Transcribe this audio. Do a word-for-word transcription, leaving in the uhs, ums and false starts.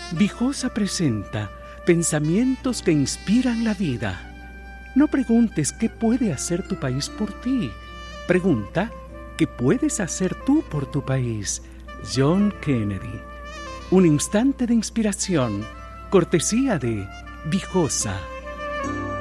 Vijosa presenta pensamientos que inspiran la vida. No preguntes qué puede hacer tu país por ti. Pregunta qué puedes hacer tú por tu país. John Kennedy. Un instante de inspiración, cortesía de Vijosa.